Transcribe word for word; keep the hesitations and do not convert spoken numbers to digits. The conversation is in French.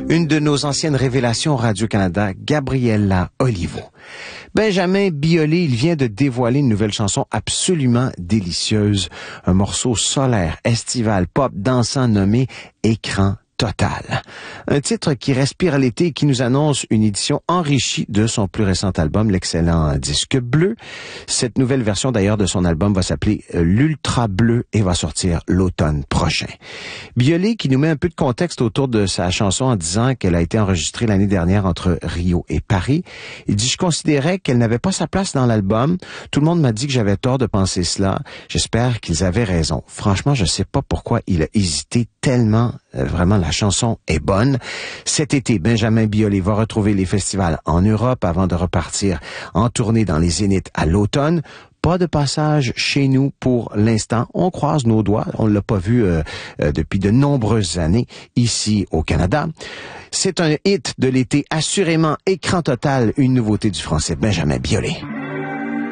une de nos anciennes révélations Radio-Canada, Gabriella Olivo. Benjamin Biolay, il vient de dévoiler une nouvelle chanson absolument délicieuse, un morceau solaire, estival, pop, dansant nommé Écran Total. Un titre qui respire l'été et qui nous annonce une édition enrichie de son plus récent album, l'excellent Disque Bleu. Cette nouvelle version d'ailleurs de son album va s'appeler l'Ultra Bleu et va sortir l'automne prochain. Biolay qui nous met un peu de contexte autour de sa chanson en disant qu'elle a été enregistrée l'année dernière entre Rio et Paris. Il dit « Je considérais qu'elle n'avait pas sa place dans l'album. Tout le monde m'a dit que j'avais tort de penser cela. J'espère qu'ils avaient raison. Franchement, je sais pas pourquoi il a hésité tellement. Euh, vraiment, la chanson est bonne. Cet été, Benjamin Biolay va retrouver les festivals en Europe avant de repartir en tournée dans les Zéniths à l'automne. Pas de passage chez nous pour l'instant. On croise nos doigts. On l'a pas vu euh, euh, depuis de nombreuses années ici au Canada. C'est un hit de l'été, assurément Écran Total, une nouveauté du français Benjamin Biolay.